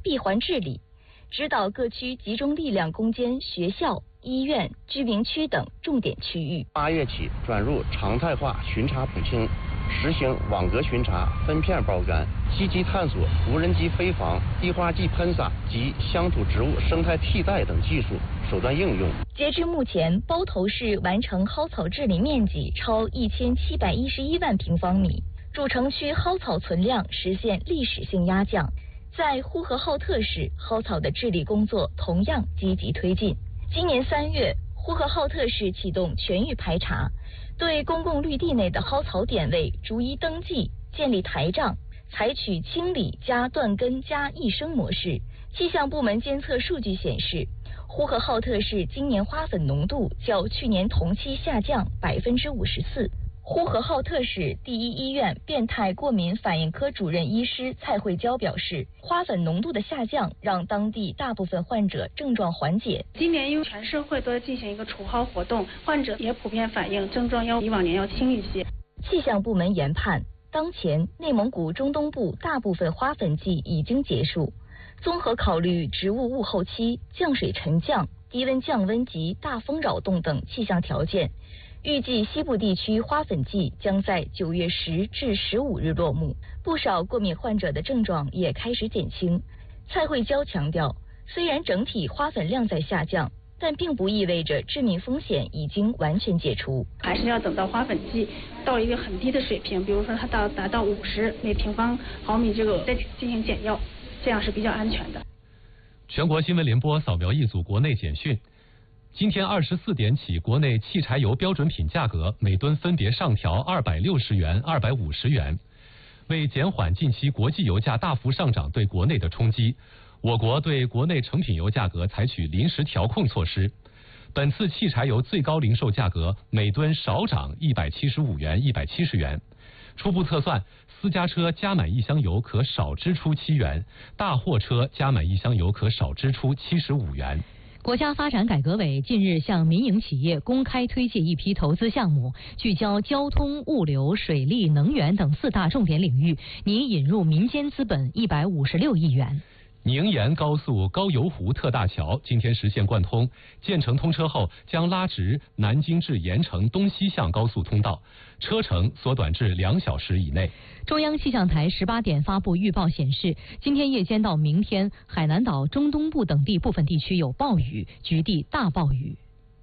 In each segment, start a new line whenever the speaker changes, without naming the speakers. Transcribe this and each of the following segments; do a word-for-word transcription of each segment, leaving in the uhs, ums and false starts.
闭环治理，指导各区集中力量攻坚学校、医院、居民区等重点区域。
八月起转入常态化巡查普清，实行网格巡查、分片包干，积极探索无人机飞防、滴花剂喷洒及乡土植物生态替代等技术手段应用。
截至目前，包头市完成蒿草治理面积超一千七百一十一万平方米，主城区蒿草存量实现历史性压降。在呼和浩特市，蒿草的治理工作同样积极推进。今年三月，呼和浩特市启动全域排查，对公共绿地内的蒿草点位逐一登记，建立台账，采取清理加断根加益生模式。气象部门监测数据显示，呼和浩特市今年花粉浓度较去年同期下降百分之五十四。呼和浩特市第一医院变态过敏反应科主任医师蔡慧娇表示，花粉浓度的下降让当地大部分患者症状缓解。
今年因为全社会都在进行一个除蒿活动，患者也普遍反映症状要比往年要轻一些。
气象部门研判，当前内蒙古中东部大部分花粉季已经结束，综合考虑植物物候期、降水沉降、低温降温及大风扰动等气象条件，预计西部地区花粉季将在九月十至十五日落幕，不少过敏患者的症状也开始减轻。蔡慧娇强调，虽然整体花粉量在下降，但并不意味着致命风险已经完全解除，
还是要等到花粉季到一个很低的水平，比如说它到达到五十每平方毫米这个再进行减药，这样是比较安全的。
全国新闻联播扫描一组国内简讯。今天二十四点起，国内汽柴油标准品价格每吨分别上调二百六十元、二百五十元。为减缓近期国际油价大幅上涨对国内的冲击，我国对国内成品油价格采取临时调控措施。本次汽柴油最高零售价格每吨少涨一百七十五元、一百七十元。初步测算，私家车加满一箱油可少支出七元，大货车加满一箱油可少支出七十五元。
国家发展改革委近日向民营企业公开推介一批投资项目，聚焦交通、物流、水利、能源等四大重点领域，拟引入民间资本一百五十六亿元。
宁延高速高邮湖特大桥今天实现贯通，建成通车后将拉直南京至盐城东西向高速通道，车程缩短至两小时以内。
中央气象台十八点发布预报显示，今天夜间到明天，海南岛中东部等地部分地区有暴雨，局地大暴雨。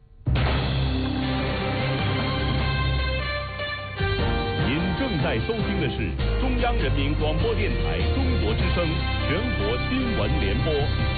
您正在收听的是中央人民广播电台中国之声全国新闻联播。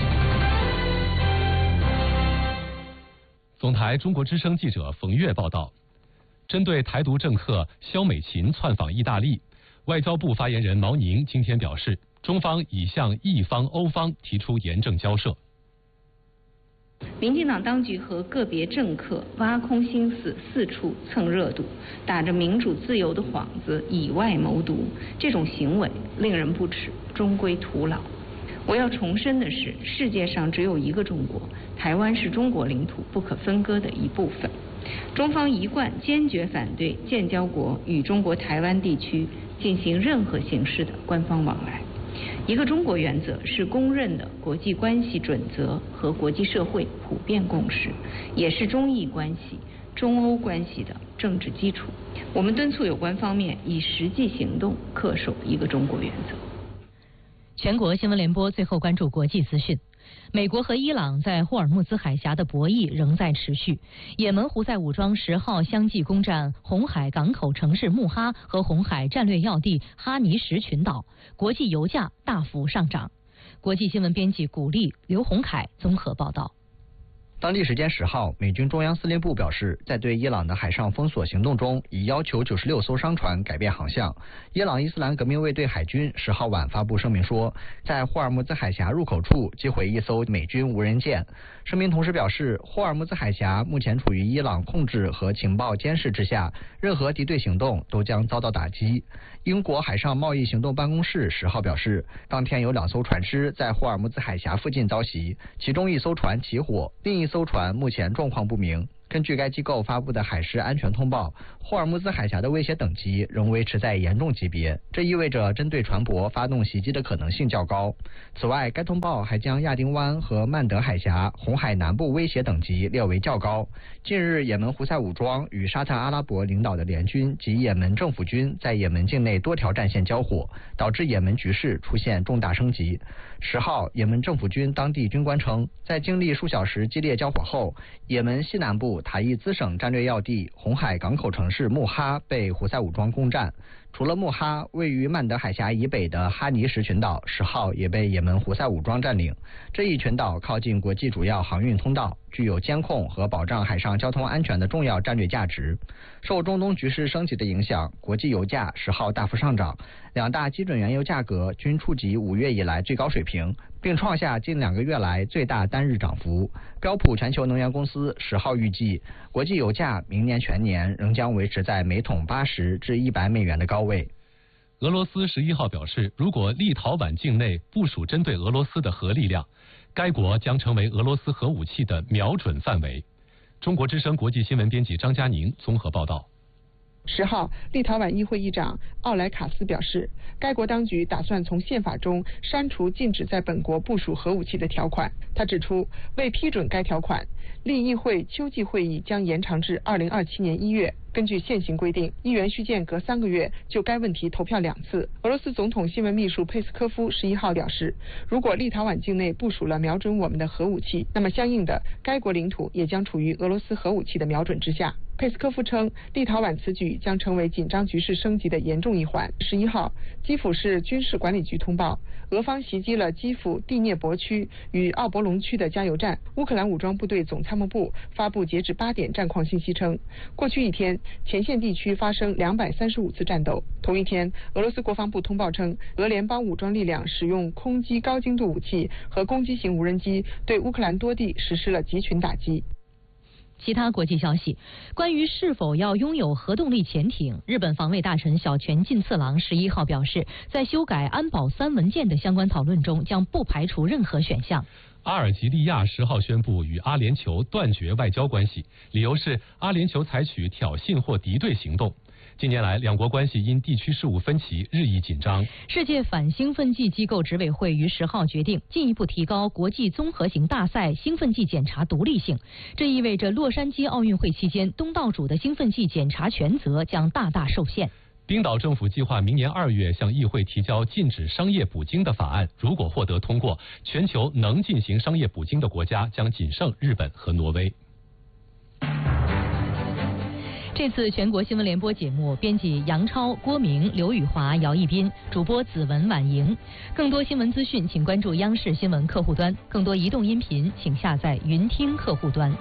总台中国之声记者冯月报道，针对台独政客肖美琴窜访意大利，外交部发言人毛宁今天表示，中方已向意方、欧方提出严正交涉。
民进党当局和个别政客挖空心思，四处蹭热度，打着民主自由的幌子，以外谋独，这种行为令人不齿，终归徒劳。我要重申的是，世界上只有一个中国，台湾是中国领土不可分割的一部分。中方一贯坚决反对建交国与中国台湾地区进行任何形式的官方往来。一个中国原则是公认的国际关系准则和国际社会普遍共识，也是中意关系、中欧关系的政治基础。我们敦促有关方面以实际行动恪守一个中国原则。
全国新闻联播最后关注国际资讯。美国和伊朗在霍尔木兹海峡的博弈仍在持续。也门胡塞武装十号相继攻占红海港口城市穆哈和红海战略要地哈尼什群岛，国际油价大幅上涨。国际新闻编辑古丽、刘洪凯综合报道。
当地时间十号，美军中央司令部表示，在对伊朗的海上封锁行动中，已要求九十六艘商船改变航向。伊朗伊斯兰革命卫队海军十号晚发布声明说，在霍尔木兹海峡入口处击毁一艘美军无人舰。声明同时表示，霍尔木兹海峡目前处于伊朗控制和情报监视之下，任何敌对行动都将遭到打击。英国海上贸易行动办公室十号表示，当天有两艘船只在霍尔木兹海峡附近遭袭，其中一艘船起火，另一艘船目前状况不明。 根据该机构发布的海事安全通报，霍尔木兹海峡的威胁等级仍维持在严重级别，这意味着针对船舶发动袭击的可能性较高。此外，该通报还将亚丁湾和曼德海峡、红海南部威胁等级列为较高。近日，也门胡塞武装与沙特阿拉伯领导的联军及也门政府军在也门境内多条战线交火，导致也门局势出现重大升级。十号，也门政府军当地军官称，在经历数小时激烈交火后，也门西南部塔伊兹省战略要地红海港口城市穆哈被胡塞武装攻占。除了穆哈，位于曼德海峡以北的哈尼什群岛十号也被也门胡塞武装占领。这一群岛靠近国际主要航运通道，具有监控和保障海上交通安全的重要战略价值。受中东局势升级的影响，国际油价十号大幅上涨，两大基准原油价格均触及五月以来最高水平，并创下近两个月来最大单日涨幅。标普全球能源公司十号预计，国际油价明年全年仍将维持在每桶八十至一百美元的高位。
俄罗斯十一号表示，如果立陶宛境内部署针对俄罗斯的核力量，该国将成为俄罗斯核武器的瞄准范围。中国之声国际新闻编辑张佳宁综合报道。
十号，立陶宛议会议长奥莱卡斯表示，该国当局打算从宪法中删除禁止在本国部署核武器的条款。他指出，为批准该条款，立议会秋季会议将延长至二零二七年一月。根据现行规定，议员需间隔三个月就该问题投票两次。俄罗斯总统新闻秘书佩斯科夫十一号表示，如果立陶宛境内部署了瞄准我们的核武器，那么相应的，该国领土也将处于俄罗斯核武器的瞄准之下。佩斯科夫称，立陶宛此举将成为紧张局势升级的严重一环。十一号，基辅市军事管理局通报，俄方袭击了基辅第聂伯区与奥伯龙区的加油站。乌克兰武装部队总参谋部发布截至八点战况信息称，过去一天前线地区发生两百三十五次战斗。同一天，俄罗斯国防部通报称，俄联邦武装力量使用空击高精度武器和攻击型无人机对乌克兰多地实施了集群打击。
其他国际消息，关于是否要拥有核动力潜艇，日本防卫大臣小泉进次郎十一号表示，在修改安保三文件的相关讨论中，将不排除任何选项。
阿尔及利亚十号宣布与阿联酋断绝外交关系，理由是阿联酋采取挑衅或敌对行动。近年来，两国关系因地区事务分歧日益紧张。
世界反兴奋剂机构执委会于十号决定进一步提高国际综合型大赛兴奋剂检查独立性，这意味着洛杉矶奥运会期间东道主的兴奋剂检查权责将大大受限。
冰岛政府计划明年二月向议会提交禁止商业捕鲸的法案，如果获得通过，全球能进行商业捕鲸的国家将仅剩日本和挪威。
这次全国新闻联播节目，编辑杨超、郭明、刘宇华、姚一斌，主播子文、婉莹。更多新闻资讯，请关注央视新闻客户端；更多移动音频，请下载云听客户端。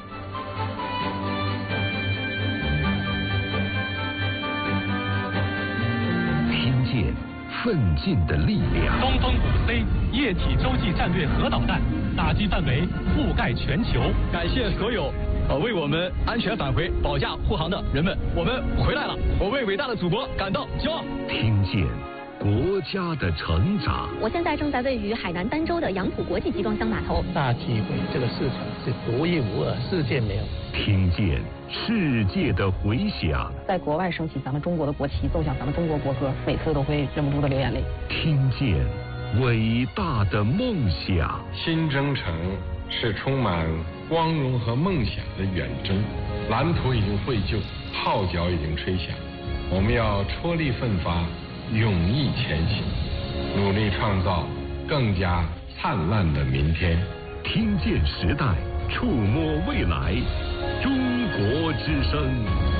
听见奋进的力量。
东风五 C 液体洲际战略核导弹打击范围覆盖全球。
感谢所有呃，为我们安全返回保驾护航的人们，我们回来了，我为伟大的祖国感到骄傲。
听见国家的成长。
我现在正在位于海南儋州的杨浦国际集装箱码头。
大机会，这个市场是独一无二，世界没有。
听见世界的回响。
在国外升起咱们中国的国旗，奏响咱们中国国歌，每次都会忍不住的流眼泪。
听见伟大的梦想。
新征程是充满光荣和梦想的远征，蓝图已经绘就，号角已经吹响，我们要踔厉奋发，勇毅前行，努力创造更加灿烂的明天。
听见时代，触摸未来，中国之声。